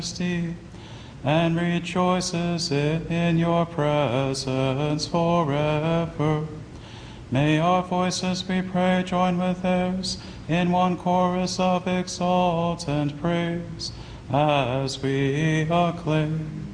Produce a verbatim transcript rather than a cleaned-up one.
majesty, and rejoices in your presence forever. May our voices, we pray, join with theirs in one chorus of exultant praise as we acclaim.